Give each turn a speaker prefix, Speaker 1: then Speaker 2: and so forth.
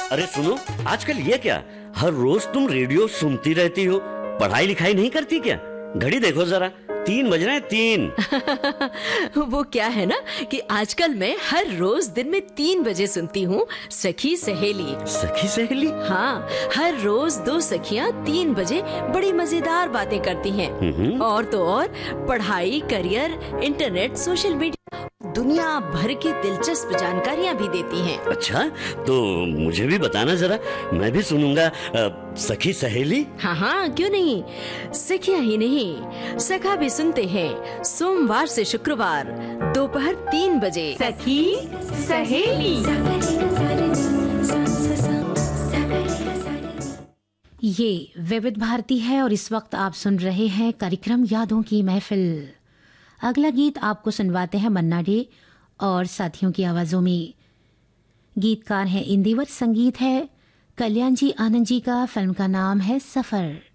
Speaker 1: अरे सुनो, आजकल ये क्या, हर रोज तुम रेडियो सुनती रहती हो, पढ़ाई लिखाई नहीं करती क्या? घड़ी देखो जरा, 3 बज रहे हैं, 3।
Speaker 2: वो क्या है ना कि आजकल मैं हर रोज दिन में 3 बजे सुनती हूँ सखी सहेली।
Speaker 1: सखी सहेली?
Speaker 2: हाँ, हर रोज 2 सखियाँ 3 बजे बड़ी मजेदार बातें करती हैं। और तो और पढ़ाई, करियर, इंटरनेट, सोशल मीडिया, दुनिया भर की दिलचस्प जानकारियाँ भी देती हैं।
Speaker 1: अच्छा, तो मुझे भी बताना जरा, मैं भी सुनूंगा सखी सहेली।
Speaker 2: हाँ हाँ, क्यों नहीं। सखियाँ ही नहीं, सखा भी सुनते हैं सोमवार से शुक्रवार दोपहर 3 बजे।
Speaker 3: सखी सहेली।
Speaker 4: ये विविध भारती है और इस वक्त आप सुन रहे हैं कार्यक्रम यादों की महफिल। अगला गीत आपको सुनवाते हैं मन्ना डे और साथियों की आवाजों में। गीतकार हैं इंदिवर, संगीत है कल्याण जी आनंद जी का, फिल्म का नाम है सफर।